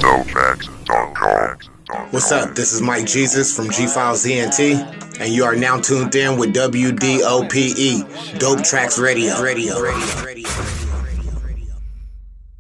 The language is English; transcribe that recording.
What's up? This is Mike Jesus from G Files ENT, and you are now tuned in with WDOPE, Dope Tracks Radio.